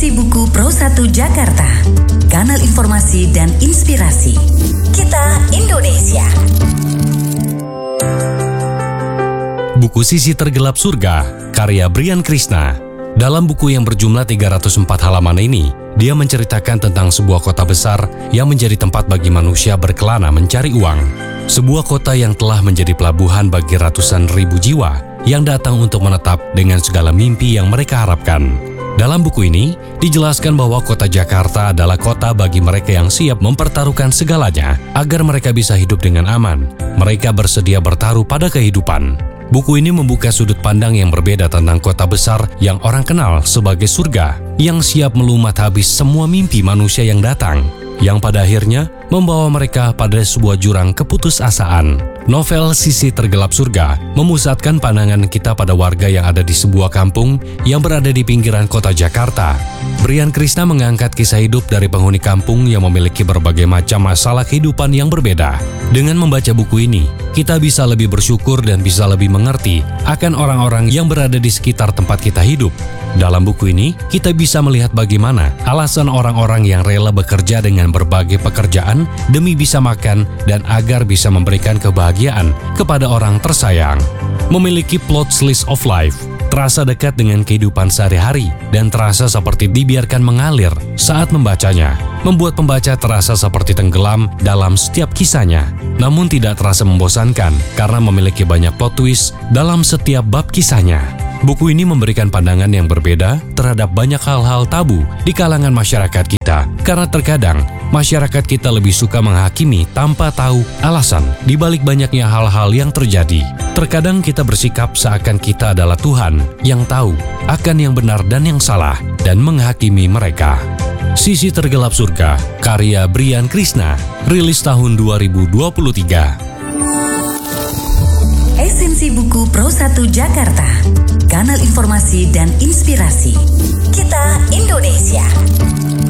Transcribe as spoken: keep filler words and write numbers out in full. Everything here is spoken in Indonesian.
Esensi Buku Pro satu Jakarta, kanal informasi dan inspirasi. Kita Indonesia. Buku Sisi Tergelap Surga, karya Brian Krishna. Dalam buku yang berjumlah tiga ratus empat halaman ini, dia menceritakan tentang sebuah kota besar yang menjadi tempat bagi manusia berkelana mencari uang. Sebuah kota yang telah menjadi pelabuhan bagi ratusan ribu jiwa yang datang untuk menetap dengan segala mimpi yang mereka harapkan. Dalam buku ini, dijelaskan bahwa kota Jakarta adalah kota bagi mereka yang siap mempertaruhkan segalanya agar mereka bisa hidup dengan aman. Mereka bersedia bertaruh pada kehidupan. Buku ini membuka sudut pandang yang berbeda tentang kota besar yang orang kenal sebagai surga, yang siap melumat habis semua mimpi manusia yang datang, yang pada akhirnya membawa mereka pada sebuah jurang keputusasaan. Novel Sisi Tergelap Surga memusatkan pandangan kita pada warga yang ada di sebuah kampung yang berada di pinggiran kota Jakarta. Brian Krishna mengangkat kisah hidup dari penghuni kampung yang memiliki berbagai macam masalah kehidupan yang berbeda. Dengan membaca buku ini, kita bisa lebih bersyukur dan bisa lebih mengerti akan orang-orang yang berada di sekitar tempat kita hidup. Dalam buku ini, kita bisa melihat bagaimana alasan orang-orang yang rela bekerja dengan berbagai pekerjaan demi bisa makan dan agar bisa memberikan kebahagiaan kepada orang tersayang. Memiliki plot slice of life, terasa dekat dengan kehidupan sehari-hari dan terasa seperti dibiarkan mengalir saat membacanya, membuat pembaca terasa seperti tenggelam dalam setiap kisahnya, namun tidak terasa membosankan karena memiliki banyak plot twist dalam setiap bab kisahnya. Buku ini memberikan pandangan yang berbeda terhadap banyak hal-hal tabu di kalangan masyarakat kita, karena terkadang masyarakat kita lebih suka menghakimi tanpa tahu alasan di balik banyaknya hal-hal yang terjadi. Terkadang kita bersikap seakan kita adalah Tuhan yang tahu akan yang benar dan yang salah dan menghakimi mereka. Sisi Tergelap Surga, karya Brian Krishna, rilis tahun dua ribu dua puluh tiga. Esensi Buku Pro satu Jakarta, kanal informasi dan inspirasi. Kita Indonesia.